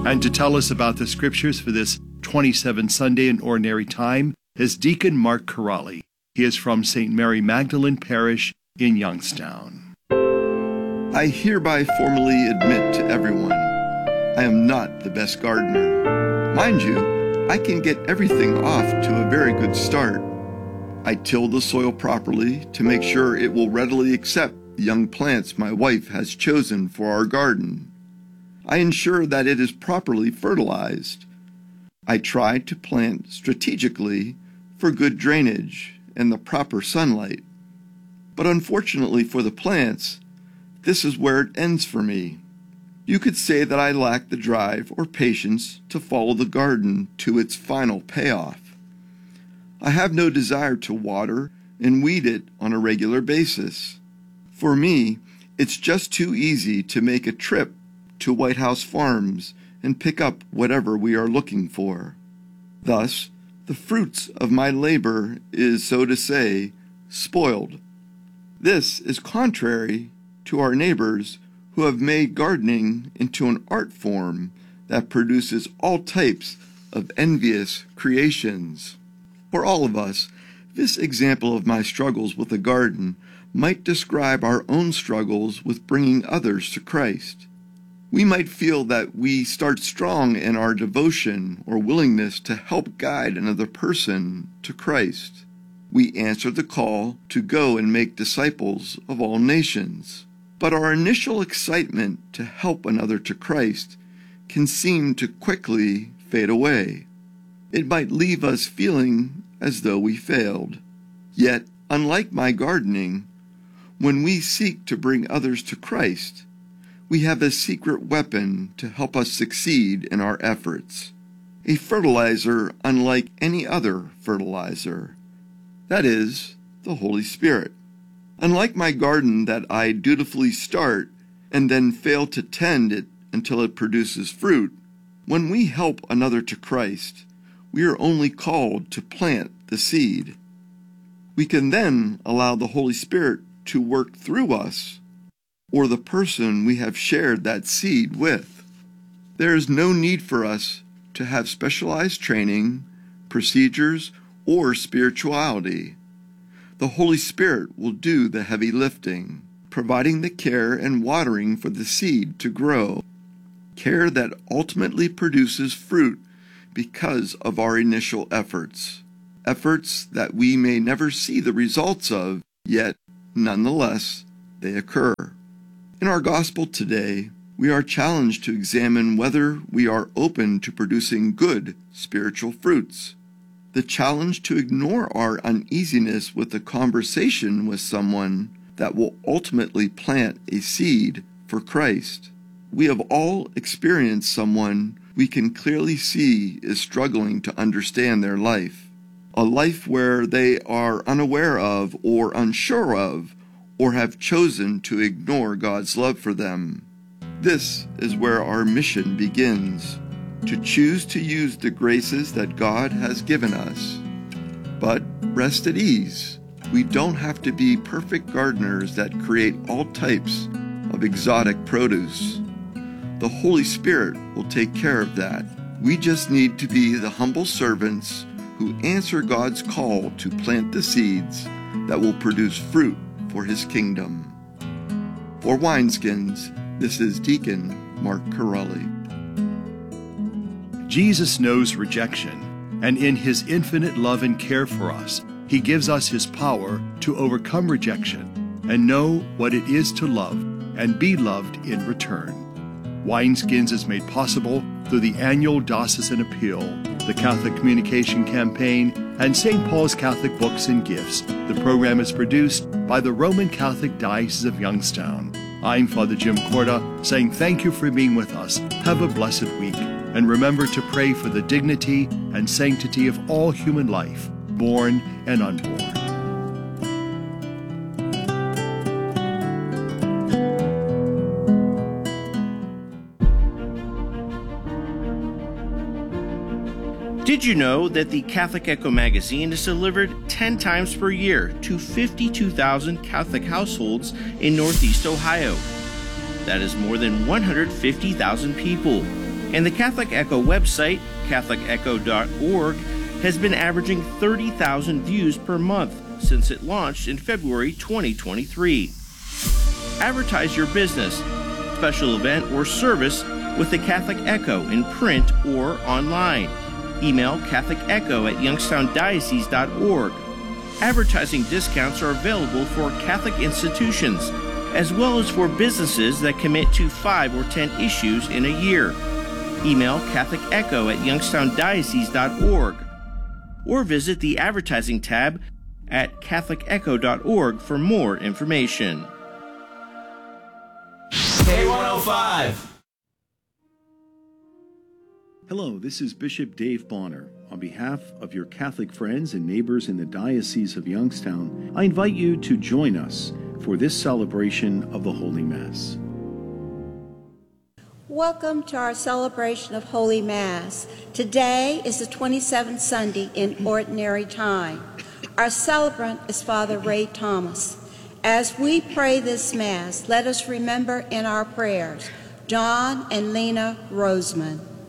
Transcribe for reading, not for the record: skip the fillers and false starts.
And to tell us about the scriptures for this 27th Sunday in Ordinary Time is Deacon Mark Corrali. He is from St. Mary Magdalene Parish in Youngstown. I hereby formally admit to everyone, I am not the best gardener. Mind you, I can get everything off to a very good start. I till the soil properly to make sure it will readily accept the young plants my wife has chosen for our garden. I ensure that it is properly fertilized. I try to plant strategically for good drainage and the proper sunlight. But unfortunately for the plants, this is where it ends for me. You could say that I lack the drive or patience to follow the garden to its final payoff. I have no desire to water and weed it on a regular basis. For me, it's just too easy to make a trip to White House Farms and pick up whatever we are looking for. Thus, the fruits of my labor is, so to say, spoiled. This is contrary to our neighbors who have made gardening into an art form that produces all types of envious creations. For all of us, this example of my struggles with the garden might describe our own struggles with bringing others to Christ. We might feel that we start strong in our devotion or willingness to help guide another person to Christ. We answer the call to go and make disciples of all nations. But our initial excitement to help another to Christ can seem to quickly fade away. It might leave us feeling as though we failed. Yet, unlike my gardening, when we seek to bring others to Christ, we have a secret weapon to help us succeed in our efforts. A fertilizer unlike any other fertilizer. That is, the Holy Spirit. Unlike my garden that I dutifully start and then fail to tend it until it produces fruit, when we help another to Christ, we are only called to plant the seed. We can then allow the Holy Spirit to work through us or the person we have shared that seed with. There is no need for us to have specialized training, procedures, or spirituality. The Holy Spirit will do the heavy lifting, providing the care and watering for the seed to grow, care that ultimately produces fruit because of our initial efforts that we may never see the results of, yet, nonetheless, they occur. In our gospel today, we are challenged to examine whether we are open to producing good spiritual fruits. The challenge to ignore our uneasiness with a conversation with someone that will ultimately plant a seed for Christ. We have all experienced someone we can clearly see is struggling to understand their life, a life where they are unaware of or unsure of, or have chosen to ignore God's love for them. This is where our mission begins, to choose to use the graces that God has given us. But rest at ease. We don't have to be perfect gardeners that create all types of exotic produce. The Holy Spirit will take care of that. We just need to be the humble servants who answer God's call to plant the seeds that will produce fruit for His kingdom. For Wineskins, this is Deacon Mark Corrali. Jesus knows rejection, and in His infinite love and care for us, He gives us His power to overcome rejection and know what it is to love and be loved in return. Wineskins is made possible through the annual Diocesan Appeal, the Catholic Communication Campaign, and St. Paul's Catholic Books and Gifts. The program is produced by the Roman Catholic Diocese of Youngstown. I'm Father Jim Corda, saying thank you for being with us. Have a blessed week, and remember to pray for the dignity and sanctity of all human life, born and unborn. Did you know that the Catholic Echo magazine is delivered 10 times per year to 52,000 Catholic households in Northeast Ohio? That is more than 150,000 people. And the Catholic Echo website, CatholicEcho.org, has been averaging 30,000 views per month since it launched in February 2023. Advertise your business, special event, or service with the Catholic Echo in print or online. Email CatholicEcho@YoungstownDiocese.org. Advertising discounts are available for Catholic institutions, as well as for businesses that commit to 5 or 10 issues in a year. Email CatholicEcho@YoungstownDiocese.org or visit the advertising tab at CatholicEcho.org for more information. K105. Hello, this is Bishop Dave Bonner. On behalf of your Catholic friends and neighbors in the Diocese of Youngstown, I invite you to join us for this celebration of the Holy Mass. Welcome to our celebration of Holy Mass. Today is the 27th Sunday in Ordinary Time. Our celebrant is Father Ray Thomas. As we pray this Mass, let us remember in our prayers John and Lena Roseman.